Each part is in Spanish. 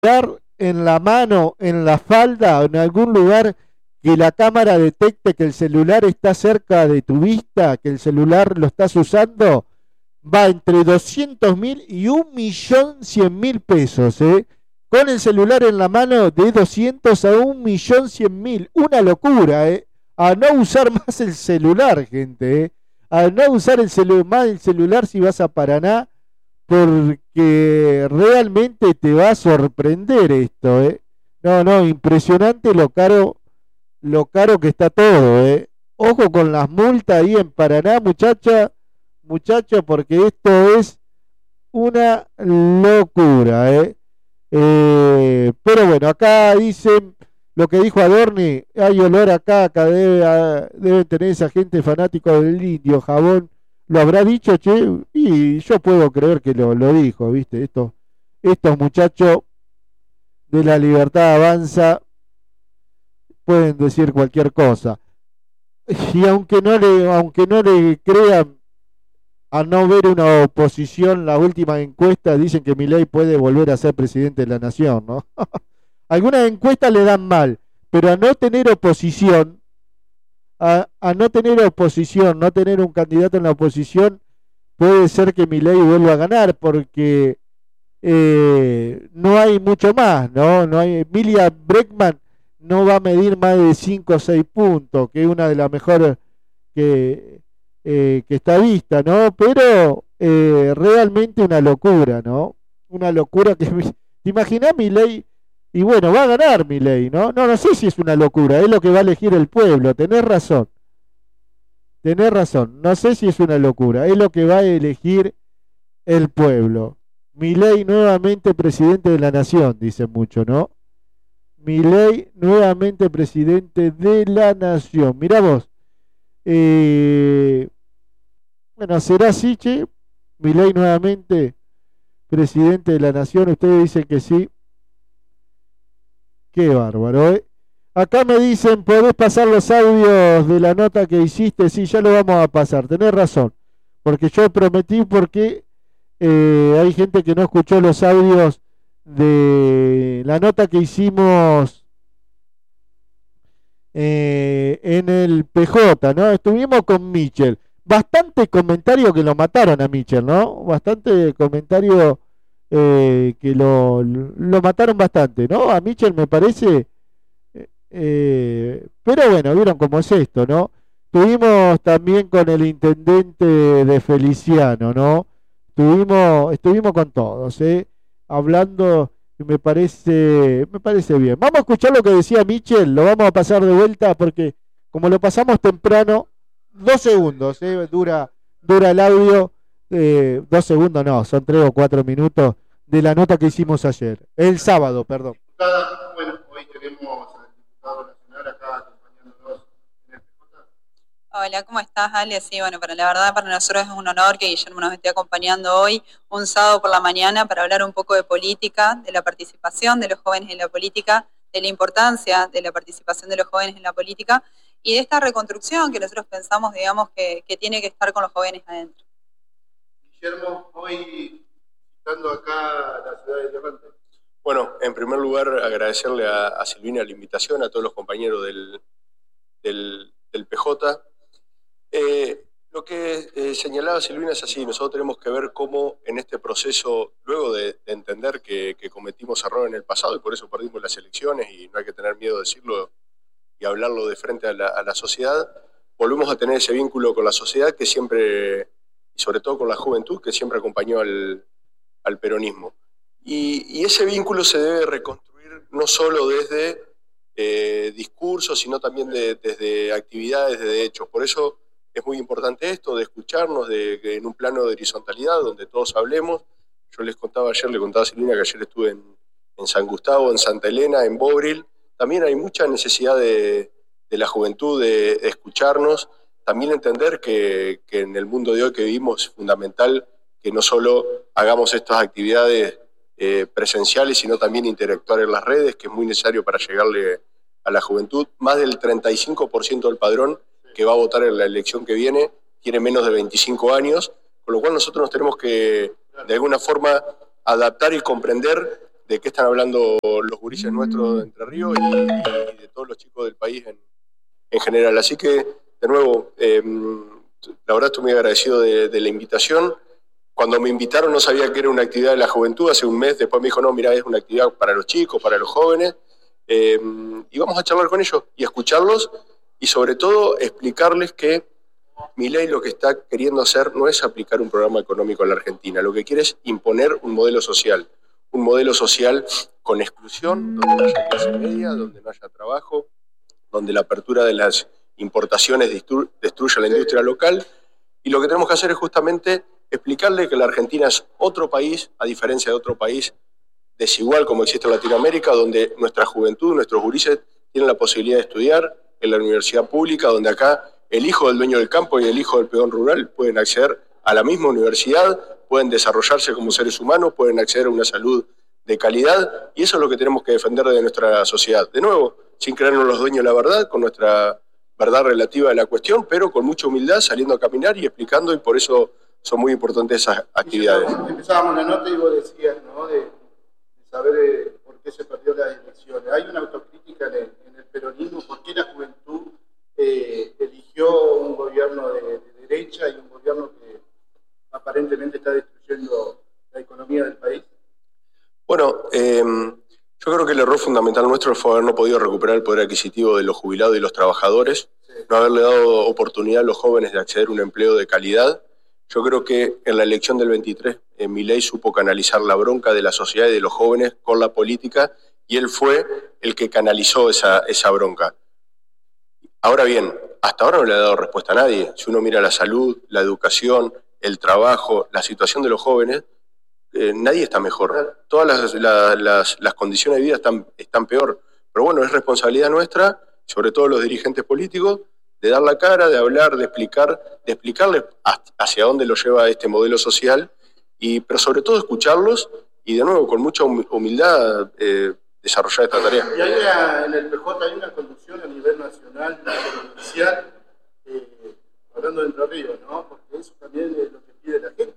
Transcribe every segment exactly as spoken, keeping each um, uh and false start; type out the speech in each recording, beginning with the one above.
celular en la mano, en la falda o en algún lugar que la cámara detecte que el celular está cerca de tu vista, que el celular lo estás usando, va entre doscientos mil y un millón cien mil pesos, ¿eh? Con el celular en la mano, de doscientos a un millón cien mil. Una locura, ¿eh? A no usar más el celular, gente, ¿eh? A no usar el celu más el celular si vas a Paraná, porque realmente te va a sorprender esto, ¿eh? No, no, impresionante lo caro, lo caro que está todo, ¿eh? Ojo con las multas ahí en Paraná, muchacha, muchacho, porque esto es una locura, ¿eh? Eh, pero bueno, acá dicen lo que dijo Adorni, hay olor a caca, debe, a, deben tener esa gente fanática del indio, jabón, lo habrá dicho, che, y yo puedo creer que lo, lo dijo, viste, estos, estos muchachos de la Libertad Avanza pueden decir cualquier cosa, y aunque no le, aunque no le crean, a no ver una oposición, la última encuesta dicen que Milei puede volver a ser presidente de la nación, ¿no? Algunas encuestas le dan mal, pero a no tener oposición, a, a no tener oposición, no tener un candidato en la oposición, puede ser que Milei vuelva a ganar, porque eh, no hay mucho más, ¿no? No hay, Emilia Breckman no va a medir más de cinco o seis puntos, que es una de las mejores que... Eh, que está vista, ¿no? Pero eh, realmente una locura, ¿no? Una locura que... ¿Te imaginás Milei? Y bueno, va a ganar Milei, ¿no? No, no sé si es una locura, es lo que va a elegir el pueblo, tenés razón. Tenés razón, no sé si es una locura, es lo que va a elegir el pueblo. Milei nuevamente presidente de la nación, dicen mucho, ¿no? Milei nuevamente presidente de la nación. Mirá vos. Eh, bueno, será así, che. Milei nuevamente presidente de la nación. Ustedes dicen que sí. Qué bárbaro, ¿eh? Acá me dicen, ¿podés pasar los audios de la nota que hiciste? Sí, ya lo vamos a pasar. Tenés razón. Porque yo prometí, porque eh, hay gente que no escuchó los audios de la nota que hicimos Eh, en el P J, ¿no? Estuvimos con Michel. Bastante comentario que lo mataron a Michel, ¿no? Bastante comentario eh, que lo, lo mataron bastante, ¿no? A Michel me parece. Eh, pero bueno, vieron cómo es esto, ¿no? Estuvimos también con el intendente de Feliciano, ¿no? Estuvimos, estuvimos con todos, ¿eh? Hablando. Me parece, me parece bien. Vamos a escuchar lo que decía Michel, lo vamos a pasar de vuelta porque como lo pasamos temprano, dos segundos, eh, dura, dura el audio, eh, dos segundos no, son tres o cuatro minutos de la nota que hicimos ayer, el sábado, perdón. Bueno, hoy tenemos al diputado nacional acá acompañándonos en el P J. Hola, ¿cómo estás, Ale? Sí, bueno, para la verdad para nosotros es un honor que Guillermo nos esté acompañando hoy, un sábado por la mañana, para hablar un poco de política, de la participación de los jóvenes en la política, de la importancia de la participación de los jóvenes en la política y de esta reconstrucción que nosotros pensamos, digamos, que, que tiene que estar con los jóvenes adentro. Guillermo, hoy estando acá la ciudad de Levante. Bueno, en primer lugar agradecerle a, a Silvina la invitación, a todos los compañeros del, del, del P J. Eh, lo que eh, señalaba Silvina es así, nosotros tenemos que ver cómo en este proceso, luego de, de entender que, que cometimos error en el pasado y por eso perdimos las elecciones y no hay que tener miedo de decirlo y hablarlo de frente a la, a la sociedad, volvemos a tener ese vínculo con la sociedad que siempre, y sobre todo con la juventud, que siempre acompañó al, al peronismo. Y, y ese vínculo se debe reconstruir no solo desde eh, discursos, sino también de, desde actividades, desde hechos. Por eso es muy importante esto, de escucharnos de, de, en un plano de horizontalidad, donde todos hablemos. Yo les contaba ayer, le contaba a Silvina que ayer estuve en, en San Gustavo, en Santa Elena, en Bobril. También hay mucha necesidad de, de la juventud de, de escucharnos. También entender que, que en el mundo de hoy que vivimos es fundamental que no solo hagamos estas actividades eh, presenciales, sino también interactuar en las redes, que es muy necesario para llegarle a la juventud. Más del treinta y cinco por ciento del padrón que va a votar en la elección que viene tiene menos de veinticinco años, con lo cual nosotros nos tenemos que, de alguna forma, adaptar y comprender de qué están hablando los gurises nuestros de Entre Ríos y, y de todos los chicos del país en, en general. Así que, de nuevo, eh, la verdad estoy muy agradecido de, de la invitación. Cuando me invitaron no sabía que era una actividad de la juventud, hace un mes, después me dijo, no, mira, es una actividad para los chicos, para los jóvenes, eh, y vamos a charlar con ellos y escucharlos, y sobre todo explicarles que Milei lo que está queriendo hacer no es aplicar un programa económico en la Argentina, lo que quiere es imponer un modelo social, un modelo social con exclusión, donde no haya clase media, donde no haya trabajo, donde la apertura de las importaciones destru- destruya la industria local, y lo que tenemos que hacer es justamente explicarle que la Argentina es otro país, a diferencia de otro país desigual como existe en Latinoamérica, donde nuestra juventud, nuestros gurises tienen la posibilidad de estudiar en la universidad pública, donde acá el hijo del dueño del campo y el hijo del peón rural pueden acceder a la misma universidad, pueden desarrollarse como seres humanos, pueden acceder a una salud de calidad, y eso es lo que tenemos que defender de nuestra sociedad. De nuevo, sin creernos los dueños de la verdad, con nuestra verdad relativa de la cuestión, pero con mucha humildad, saliendo a caminar y explicando, y por eso son muy importantes esas actividades. Empezábamos la nota y vos decías, ¿no?, de, de saber eh, por qué se perdió las elecciones. Hay una autocrítica en el, en el peronismo, por qué la juventud eh, eligió un gobierno de, de derecha y un gobierno que aparentemente está destruyendo la economía del país. Bueno, eh, yo creo que el error fundamental nuestro fue haber no podido recuperar el poder adquisitivo de los jubilados y los trabajadores, sí. No haberle dado oportunidad a los jóvenes de acceder a un empleo de calidad. Yo creo que en la elección del veintitrés, eh, Milei supo canalizar la bronca de la sociedad y de los jóvenes con la política, y él fue el que canalizó esa, esa bronca. Ahora bien, hasta ahora no le ha dado respuesta a nadie. Si uno mira la salud, la educación, el trabajo, la situación de los jóvenes, eh, nadie está mejor. Todas las, la, las, las condiciones de vida están, están peor. Pero bueno, es responsabilidad nuestra, sobre todo los dirigentes políticos, de dar la cara, de hablar, de explicar, de explicarles hacia dónde lo lleva este modelo social, y, pero sobre todo escucharlos y de nuevo con mucha humildad eh, desarrollar esta tarea. Y hay una, en el P J hay una conducción a nivel nacional, provincial, eh, hablando de Entre Ríos, ¿no? Porque eso también es lo que pide la gente.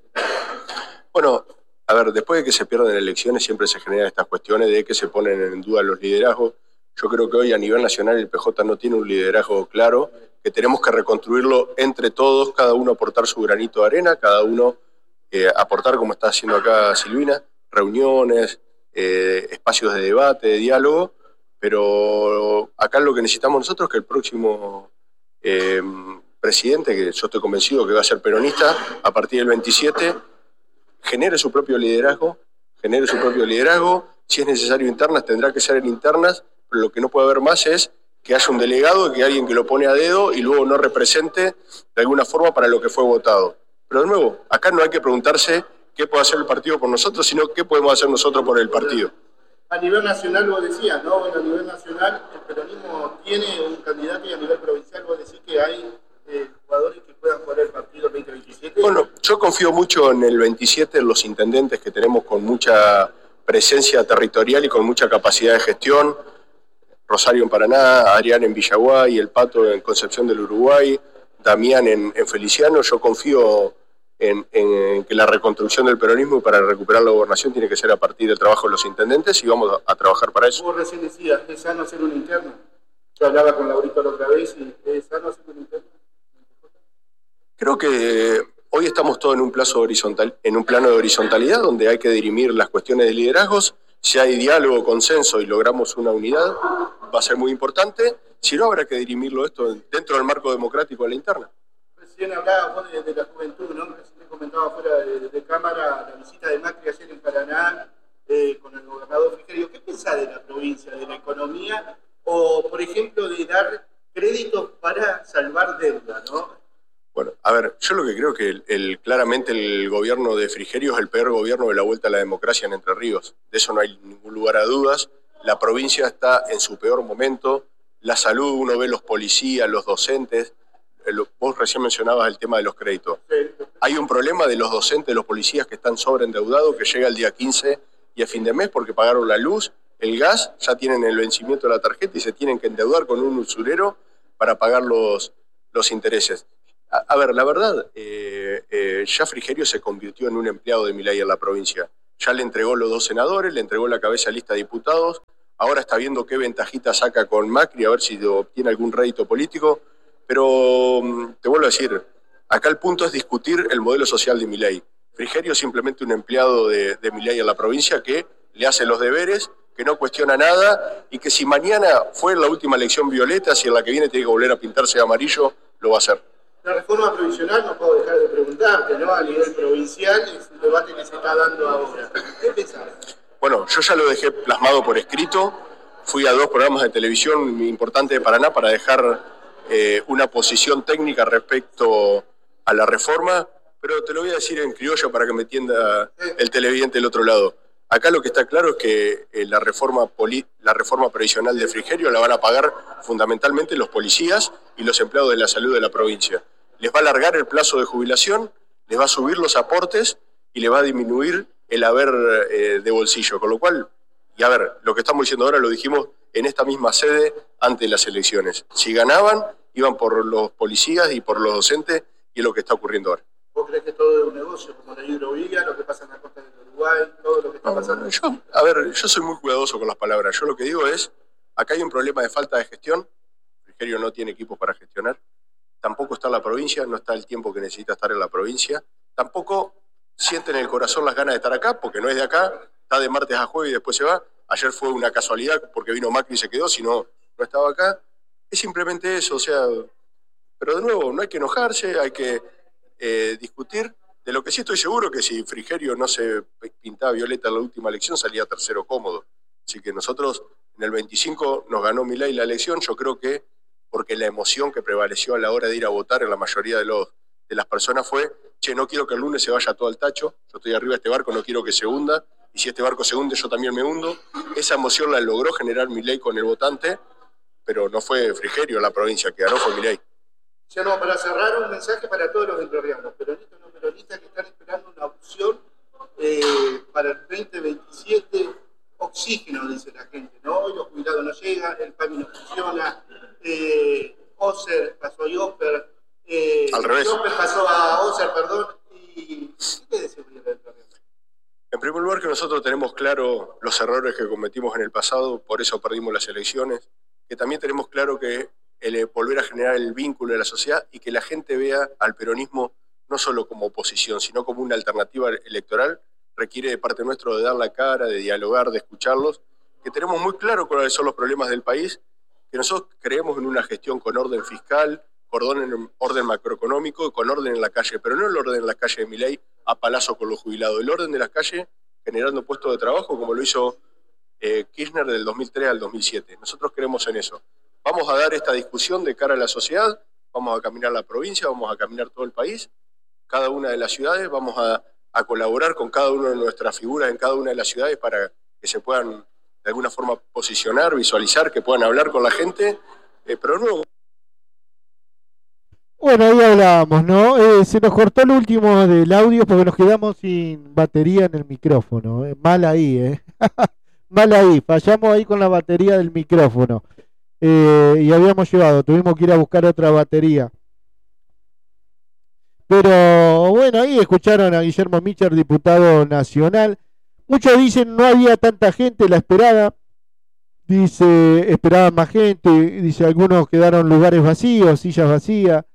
Bueno, a ver, después de que se pierden elecciones siempre se generan estas cuestiones de que se ponen en duda los liderazgos. Yo creo que hoy a nivel nacional el P J no tiene un liderazgo claro, que tenemos que reconstruirlo entre todos, cada uno aportar su granito de arena, cada uno eh, aportar, como está haciendo acá Silvina, reuniones, eh, espacios de debate, de diálogo, pero acá lo que necesitamos nosotros es que el próximo eh, presidente, que yo estoy convencido que va a ser peronista, a partir del veintisiete, genere su propio liderazgo, genere su propio liderazgo, si es necesario internas, tendrá que ser en internas, pero lo que no puede haber más es que haya un delegado, que alguien que lo pone a dedo y luego no represente de alguna forma para lo que fue votado. Pero de nuevo, acá no hay que preguntarse qué puede hacer el partido por nosotros, sino qué podemos hacer nosotros por el partido. A nivel nacional vos decías, ¿no? Bueno, a nivel nacional el peronismo tiene un candidato, y a nivel provincial vos decís que hay eh, jugadores que puedan jugar el partido el veinte veintisiete. Bueno, yo confío mucho en el veintisiete, en los intendentes que tenemos con mucha presencia territorial y con mucha capacidad de gestión. Rosario en Paraná, Adrián en Villaguay, El Pato en Concepción del Uruguay, Damián en, en Feliciano. Yo confío en, en que la reconstrucción del peronismo para recuperar la gobernación tiene que ser a partir del trabajo de los intendentes, y vamos a, a trabajar para eso. Vos recién decías, ¿es sano hacer una interna? Yo hablaba con Laurito la otra vez, y ¿es sano hacer una interna? Creo que hoy estamos todos en un, plazo horizontal, en un plano de horizontalidad donde hay que dirimir las cuestiones de liderazgos. Si hay diálogo, consenso y logramos una unidad, va a ser muy importante. Si no, habrá que dirimirlo esto dentro del marco democrático de la interna. Recién hablabas vos de, de la juventud, ¿no? Recién te comentaba fuera de, de cámara la visita de Macri ayer en Paraná eh, con el gobernador Frigerio. ¿Qué pensás de la provincia, de la economía? O, por ejemplo, de dar créditos para salvar deuda, ¿no? Bueno, a ver, yo lo que creo que el, el, claramente el gobierno de Frigerio es el peor gobierno de la vuelta a la democracia en Entre Ríos. De eso no hay ningún lugar a dudas. La provincia está en su peor momento. La salud, uno ve los policías, los docentes. El, vos recién mencionabas el tema de los créditos. Hay un problema de los docentes, de los policías que están sobreendeudados, que llega el día quince y a fin de mes porque pagaron la luz, el gas, ya tienen el vencimiento de la tarjeta y se tienen que endeudar con un usurero para pagar los, los intereses. A, a ver, la verdad, eh, eh, ya Frigerio se convirtió en un empleado de Milei en la provincia. ya le entregó los dos senadores, le entregó la cabeza de lista de diputados, ahora está viendo qué ventajita saca con Macri, a ver si obtiene algún rédito político, pero te vuelvo a decir, acá el punto es discutir el modelo social de Milei. Frigerio es simplemente un empleado de, de Milei en la provincia que le hace los deberes, que no cuestiona nada y que si mañana fue la última elección violeta, si en la que viene tiene que volver a pintarse de amarillo, lo va a hacer. La reforma provisional, no puedo dejar de preguntarte, ¿no? A nivel provincial, es un debate que se está dando ahora. ¿Qué pensás? Bueno, yo ya lo dejé plasmado por escrito, fui a dos programas de televisión importantes de Paraná para dejar eh, una posición técnica respecto a la reforma, pero te lo voy a decir en criollo para que me entienda el televidente del otro lado. Acá lo que está claro es que eh, la, reforma poli- la reforma previsional de Frigerio la van a pagar fundamentalmente los policías y los empleados de la salud de la provincia. Les va a alargar el plazo de jubilación, les va a subir los aportes y les va a disminuir el haber eh, de bolsillo. Con lo cual, y a ver, lo que estamos diciendo ahora lo dijimos en esta misma sede antes de las elecciones. Si ganaban, iban por los policías y por los docentes y es lo que está ocurriendo ahora. ¿Vos crees que todo es un negocio, como la hidrovía, lo que pasa en la costa del Uruguay, todo lo que está pasando? No, yo, a ver, yo soy muy cuidadoso con las palabras. Yo lo que digo es, acá hay un problema de falta de gestión. Frigerio no tiene equipos para gestionar. Tampoco está en la provincia, no está el tiempo que necesita estar en la provincia. Tampoco siente en el corazón las ganas de estar acá, porque no es de acá, está de martes a jueves y después se va. Ayer fue una casualidad porque vino Macri y se quedó, si no, no estaba acá. Es simplemente eso, o sea, pero de nuevo, no hay que enojarse, hay que eh, discutir. De lo que sí estoy seguro que si Frigerio no se pintaba violeta en la última elección, salía tercero cómodo. Así que nosotros en el veinticinco nos ganó Milei la elección, yo creo que porque la emoción que prevaleció a la hora de ir a votar en la mayoría de, los, de las personas fue, che, no quiero que el lunes se vaya todo al tacho, yo estoy arriba de este barco, no quiero que se hunda, y si este barco se hunde yo también me hundo. Esa emoción la logró generar Milei con el votante, pero no fue Frigerio la provincia que ganó, fue Milei. Ya no, para cerrar, un mensaje para todos los entrerrianos, peronistas no peronistas que están esperando una opción eh, para el veinte veintisiete, oxígeno, dice la gente, ¿no? Hoy los jubilados no llegan, el PAMI no funciona, eh, Oser pasó a Iopper, eh, al revés. Iopper pasó a Oser, perdón, y ¿qué te decía el entrerriano? En primer lugar, que nosotros tenemos claro los errores que cometimos en el pasado, por eso perdimos las elecciones, que también tenemos claro que el volver a generar el vínculo de la sociedad y que la gente vea al peronismo no solo como oposición, sino como una alternativa electoral, requiere de parte nuestra de dar la cara, de dialogar, de escucharlos, que tenemos muy claro cuáles son los problemas del país, que nosotros creemos en una gestión con orden fiscal, con orden, orden macroeconómico, con orden en la calle, pero no el orden en la calle de Milei a palazo con los jubilados, el orden de la calle generando puestos de trabajo como lo hizo eh, Kirchner del dos mil tres al dos mil siete. Nosotros creemos en eso. Vamos a dar esta discusión de cara a la sociedad, vamos a caminar la provincia, vamos a caminar todo el país, cada una de las ciudades, vamos a, a colaborar con cada una de nuestras figuras en cada una de las ciudades para que se puedan de alguna forma posicionar, visualizar, que puedan hablar con la gente, eh, pero no. Bueno, ahí hablábamos, ¿no? Eh, se nos cortó el último del audio porque nos quedamos sin batería en el micrófono. Eh. Mal ahí, ¿eh? Mal ahí, fallamos ahí con la batería del micrófono. Eh, y habíamos llevado, tuvimos que ir a buscar otra batería. Pero bueno, ahí escucharon a Guillermo Micher, diputado nacional. Muchos dicen no había tanta gente, la esperada. Dice, esperaban más gente. Dice, algunos quedaron lugares vacíos, sillas vacías.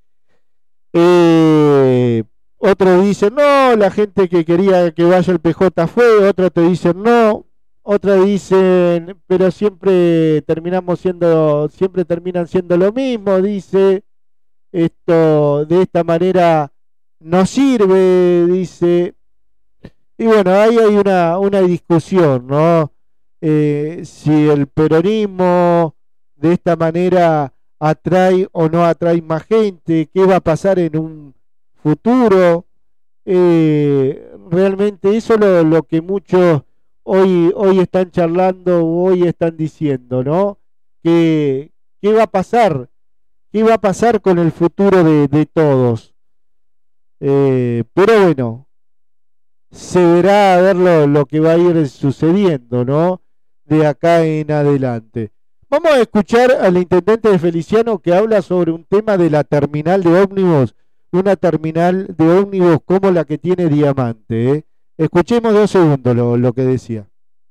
Eh, otros dicen, no, la gente que quería que vaya el P J fue. Otros te dicen, no. Otras dicen, pero siempre terminamos siendo, siempre terminan siendo lo mismo, dice, esto de esta manera no sirve, dice, y bueno, ahí hay una, una discusión, ¿no? Eh, si el peronismo de esta manera atrae o no atrae más gente, qué va a pasar en un futuro, eh, realmente eso es lo, lo que muchos Hoy, hoy están charlando, hoy están diciendo, ¿no? ¿Qué, qué va a pasar? ¿Qué va a pasar con el futuro de, de todos? Eh, pero bueno, se verá a ver lo, lo que va a ir sucediendo, ¿no? De acá en adelante. Vamos a escuchar al intendente de Feliciano que habla sobre un tema de la terminal de ómnibus, una terminal de ómnibus como la que tiene Diamante, ¿eh? Escuchemos dos segundos lo, lo que decía.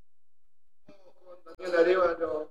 Daniel Arevalo,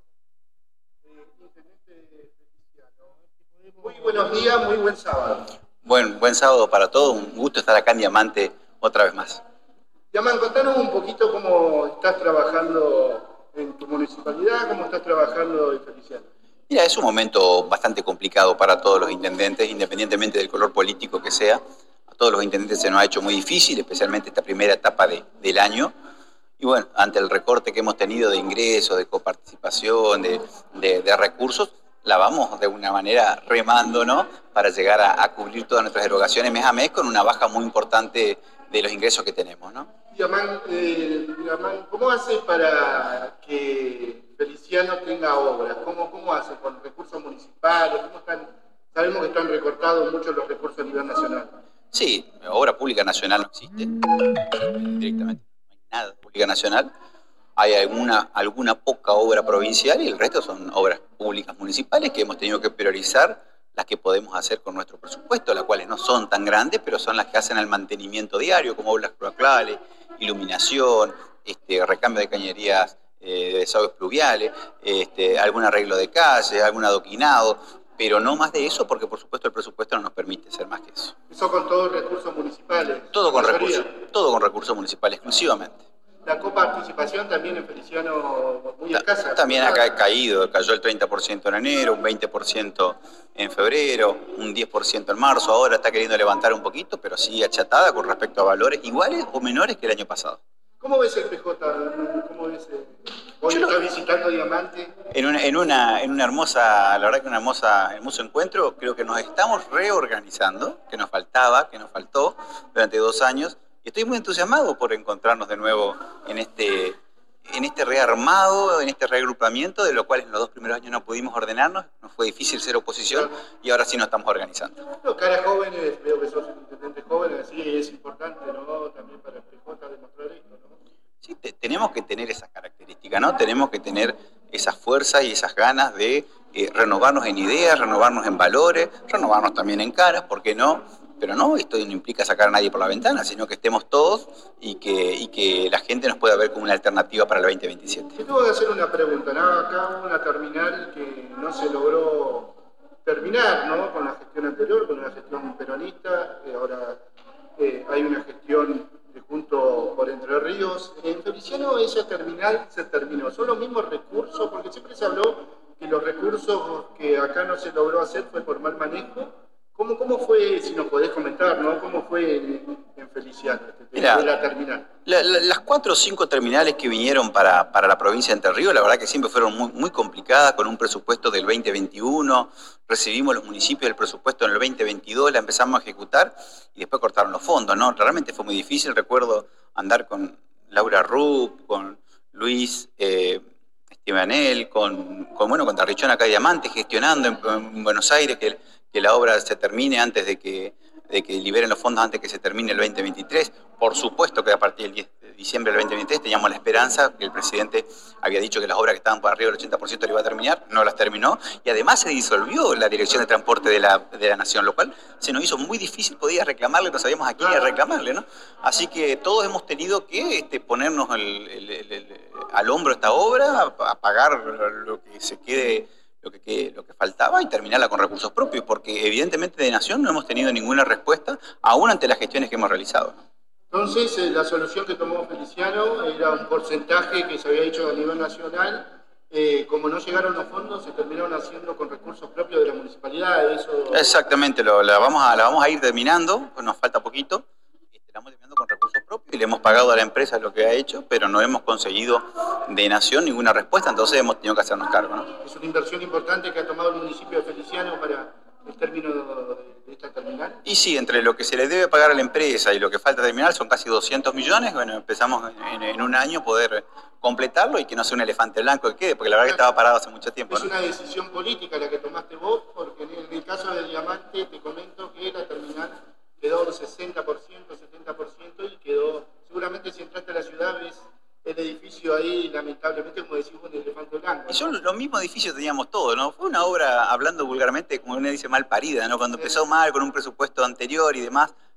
eh, intendente Feliciano. Muy buenos días, muy buen sábado. Buen, buen sábado para todos, un gusto estar acá en Diamante otra vez más. Yaman, contanos un poquito cómo estás trabajando en tu municipalidad, cómo estás trabajando en Feliciano. Mira, es un momento bastante complicado para todos los intendentes, independientemente del color político que sea. A todos los intendentes se nos ha hecho muy difícil, especialmente esta primera etapa de, del año. Y bueno, ante el recorte que hemos tenido de ingresos, de coparticipación, de, de, de recursos, la vamos de una manera remando, ¿no? Para llegar a, a cubrir todas nuestras erogaciones mes a mes con una baja muy importante de los ingresos que tenemos, ¿no? Yaman, eh, Yaman, ¿cómo hace para que Feliciano tenga obras? ¿Cómo, cómo hace con recursos municipales? ¿Cómo están? Sabemos que están recortados mucho los recursos a nivel nacional. Sí, obra pública nacional no existe, directamente no hay nada de pública nacional. Hay alguna, alguna poca obra provincial y el resto son obras públicas municipales que hemos tenido que priorizar, las que podemos hacer con nuestro presupuesto, las cuales no son tan grandes, pero son las que hacen el mantenimiento diario, como obras cloacales, iluminación, este, recambio de cañerías eh, de desagües pluviales, este, algún arreglo de calles, algún adoquinado, pero no más de eso, porque por supuesto el presupuesto no nos permite hacer más que eso. ¿Eso con todos recursos municipales? Todo con recursos, todo con recursos municipales exclusivamente. La coparticipación también en Feliciano muy escasa. También acá ha caído, cayó el treinta por ciento en enero, un veinte por ciento en febrero, un diez por ciento en marzo, ahora está queriendo levantar un poquito, pero sigue achatada con respecto a valores iguales o menores que el año pasado. ¿Cómo ves el P J? ¿Cómo ves? Hoy Yo está lo... visitando Diamante. En una, en, una, en una hermosa, la verdad que una hermosa, hermoso encuentro, creo que nos estamos reorganizando, que nos faltaba, que nos faltó durante dos años. Y estoy muy entusiasmado por encontrarnos de nuevo en este, en este rearmado, en este reagrupamiento, de lo cual en los dos primeros años no pudimos ordenarnos, nos fue difícil ser oposición y ahora sí nos estamos organizando. No, cara jóvenes, veo que sos un intendente joven, así es importante, ¿no? También para el P J demostrar esto, ¿no? Sí, te, tenemos que tener esas características, ¿no? Tenemos que tener esas fuerzas y esas ganas de eh, renovarnos en ideas, renovarnos en valores, renovarnos también en caras, ¿por qué no? Pero no, esto no implica sacar a nadie por la ventana, sino que estemos todos y que, y que la gente nos pueda ver como una alternativa para el veinte veintisiete. Te tengo que hacer una pregunta, ¿no? Acá hubo una terminal que no se logró terminar, ¿no? Con la gestión anterior, con la gestión peronista, eh, ahora eh, hay una gestión de Junto por Entre Ríos. En Feliciano esa terminal se terminó, ¿son los mismos recursos? Porque siempre se habló que los recursos que acá no se logró hacer fue por mal manejo. ¿Cómo, ¿Cómo fue, si nos podés comentar, ¿no? ¿Cómo fue en, en Feliciano, este, Mira, la terminal? La, la, las cuatro o cinco terminales que vinieron para, para la provincia de Entre Ríos, la verdad que siempre fueron muy, muy complicadas, con un presupuesto del veinte veintiuno, recibimos los municipios del presupuesto en el veinte veintidós, la empezamos a ejecutar y después cortaron los fondos, ¿no? Realmente fue muy difícil, recuerdo andar con Laura Rupp, con Luis eh, Estibanel, con, con, bueno, con Tarrichón acá de Diamante, gestionando en, en Buenos Aires que, que la obra se termine antes de que, de que liberen los fondos antes de que se termine el veinte veintitrés. Por supuesto que a partir del diez de diciembre del veinte veintitrés teníamos la esperanza, que el presidente había dicho que las obras que estaban por arriba del ochenta por ciento le iba a terminar, no las terminó, y además se disolvió la Dirección de Transporte de la, de la Nación, lo cual se nos hizo muy difícil, podía reclamarle, no sabíamos a quién ir a reclamarle, ¿no? Así que todos hemos tenido que este, ponernos el, el, el, el, al hombro esta obra, a, a pagar lo que se quede, lo que, que, lo que faltaba y terminarla con recursos propios, porque evidentemente de Nación no hemos tenido ninguna respuesta, aún ante las gestiones que hemos realizado, ¿no? Entonces, eh, la solución que tomó Feliciano era un porcentaje que se había hecho a nivel nacional. Eh, como no llegaron los fondos, se terminaron haciendo con recursos propios de la municipalidad. Eso... Exactamente, lo, la, vamos a, la vamos a ir terminando, pues nos falta poquito. Este, la vamos terminando con recursos propios y le hemos pagado a la empresa lo que ha hecho, pero no hemos conseguido de Nación ninguna respuesta, entonces hemos tenido que hacernos cargo, ¿no? Es una inversión importante que ha tomado el municipio de Feliciano para el término de esta terminal. Y sí, entre lo que se le debe pagar a la empresa y lo que falta terminar son casi doscientos millones. Bueno, empezamos en, en un año poder completarlo y que no sea un elefante blanco que quede, porque la verdad que estaba parado hace mucho tiempo, Es ¿no? una decisión política la que tomaste vos, porque en el, en el caso de Diamante te comento que la terminal quedó un sesenta por ciento, setenta por ciento y quedó, seguramente si entraste a la ciudad ves el edificio ahí, lamentablemente, como decimos, un elefante blanco, ¿no? Y son los mismos edificios teníamos todos, ¿no? Fue una obra, hablando vulgarmente, como uno dice, mal parida, ¿no? Cuando empezó mal, con un presupuesto anterior y demás,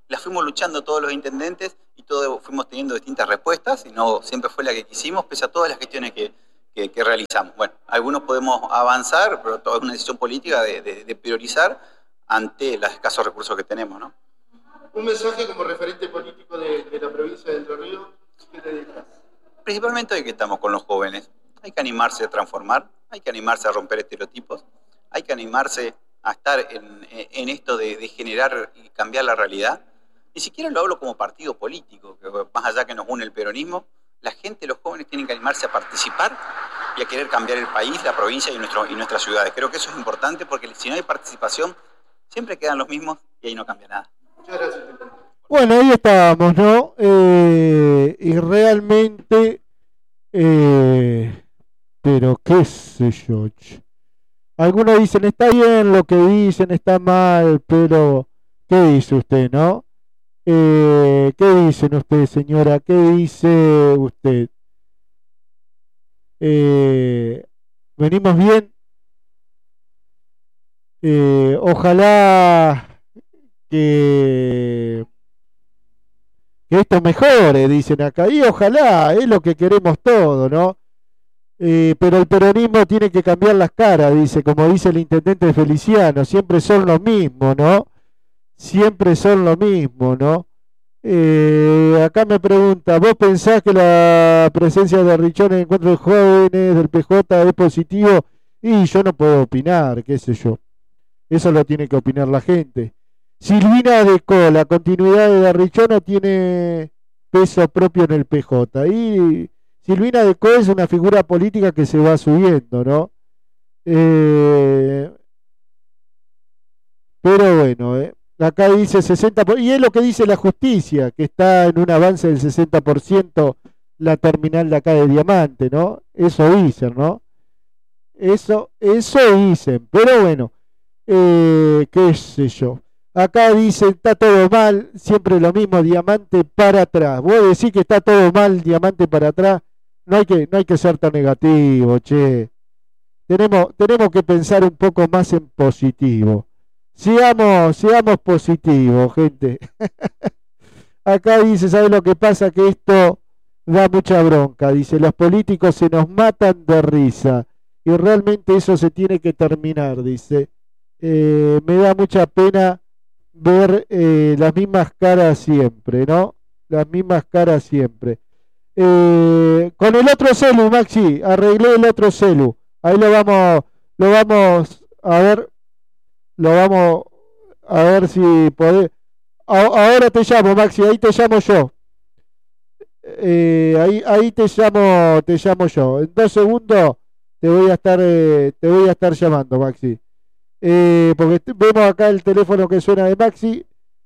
la fuimos luchando todos los intendentes y todos fuimos teniendo distintas respuestas, y no siempre fue la que quisimos, pese a todas las gestiones que, que, que realizamos. Bueno, algunos podemos avanzar, pero todo es una decisión política de, de, de priorizar ante los escasos recursos que tenemos, ¿no? Un mensaje como referente político de, de la provincia de Entre Ríos, ¿qué te dejas? Principalmente hoy que estamos con los jóvenes. Hay que animarse a transformar, hay que animarse a romper estereotipos, hay que animarse a estar en, en esto de, de generar y cambiar la realidad. Ni siquiera lo hablo como partido político, que más allá que nos une el peronismo, la gente, los jóvenes tienen que animarse a participar y a querer cambiar el país, la provincia y, nuestro, y nuestras ciudades. Creo que eso es importante porque si no hay participación, siempre quedan los mismos y ahí no cambia nada. Muchas gracias. Bueno, ahí estábamos, ¿no? Eh, y realmente, eh, pero qué sé yo. Algunos dicen, está bien lo que dicen, está mal, pero ¿qué dice usted, no? Eh, ¿Qué dicen ustedes, señora? ¿Qué dice usted? Eh, ¿Venimos bien? Eh, ojalá que, que esto mejore, dicen acá, y ojalá, es lo que queremos todos, ¿no? Eh, pero el peronismo tiene que cambiar las caras, dice, como dice el intendente Feliciano, siempre son lo mismo, ¿no? Siempre son lo mismo, ¿no? Eh, acá me pregunta, ¿vos pensás que la presencia de Richón en el encuentro de jóvenes del P J es positivo? Y yo no puedo opinar, qué sé yo. Eso lo tiene que opinar la gente. Silvina Decó, la continuidad de Darrichón no tiene peso propio en el P J. Y Silvina Decó es una figura política que se va subiendo, ¿no? Eh, pero bueno, eh, acá dice sesenta por ciento, y es lo que dice la justicia, que está en un avance del sesenta por ciento la terminal de acá de Diamante, ¿no? Eso dicen, ¿no? Eso, eso dicen, pero bueno, eh, qué sé yo. Acá dicen, está todo mal, siempre lo mismo, Diamante para atrás. Vos decís que está todo mal, Diamante para atrás, no hay que, no hay que ser tan negativo, che. Tenemos, tenemos que pensar un poco más en positivo. Seamos, seamos positivos, gente. Acá dice, ¿sabes lo que pasa? Que esto da mucha bronca. Dice, los políticos se nos matan de risa. Y realmente eso se tiene que terminar, dice. Eh, me da mucha pena ver eh, las mismas caras siempre, ¿no? Las mismas caras siempre. Eh, con el otro celu, Maxi, arreglé el otro celu. Ahí lo vamos, lo vamos a ver. Lo vamos a ver si podés. Ahora te llamo, Maxi, ahí te llamo yo. Eh, ahí, ahí te llamo, te llamo yo. En dos segundos te voy a estar, eh, te voy a estar llamando, Maxi. Eh, porque vemos acá el teléfono que suena de Maxi.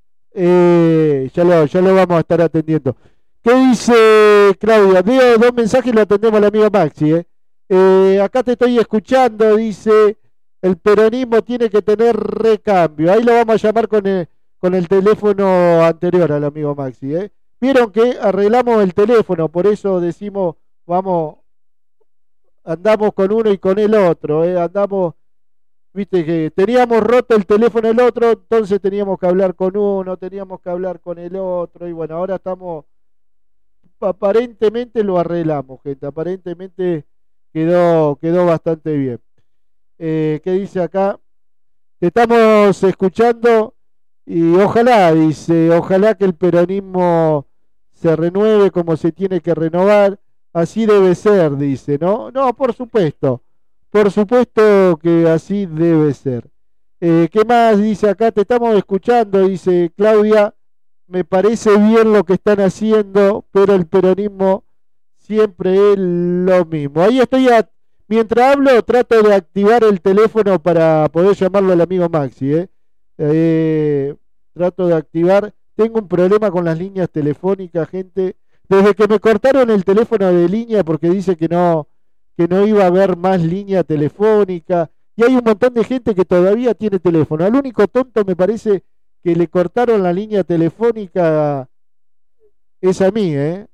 Eh, ya lo, ya lo vamos a estar atendiendo. ¿Qué dice Claudia? Veo dos mensajes y lo atendemos al amigo Maxi. Eh. Eh, acá te estoy escuchando, dice. El peronismo tiene que tener recambio. Ahí lo vamos a llamar con el, con el teléfono anterior al amigo Maxi. ¿eh? Vieron que arreglamos el teléfono, por eso decimos, vamos, andamos con uno y con el otro. ¿eh? Andamos, viste que teníamos roto el teléfono el otro, entonces teníamos que hablar con uno, teníamos que hablar con el otro. Y bueno, ahora estamos, aparentemente lo arreglamos, gente. Aparentemente quedó, quedó bastante bien. Eh, ¿Qué dice acá? Te estamos escuchando y ojalá, dice, ojalá que el peronismo se renueve como se tiene que renovar, así debe ser, dice, ¿no? No, por supuesto, por supuesto que así debe ser. Eh, ¿Qué más dice acá? Te estamos escuchando, dice Claudia, me parece bien lo que están haciendo, pero el peronismo siempre es lo mismo. Ahí estoy a... Mientras hablo, trato de activar el teléfono para poder llamarlo al amigo Maxi. ¿eh? Eh, trato de activar. Tengo un problema con las líneas telefónicas, gente. Desde que me cortaron el teléfono de línea porque dice que no, que no iba a haber más línea telefónica. Y hay un montón de gente que todavía tiene teléfono. Al único tonto me parece que le cortaron la línea telefónica es a mí, ¿eh?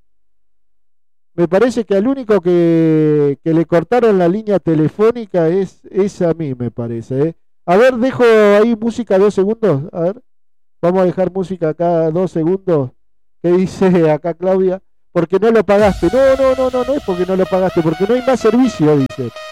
Me parece que al único que, que le cortaron la línea telefónica es, es a mí, me parece. ¿eh? A ver, dejo ahí música dos segundos. A ver. Vamos a dejar música acá dos segundos. ¿Qué dice acá Claudia? Porque no lo pagaste. No, no, no, no, no es porque no lo pagaste, porque no hay más servicio, dice.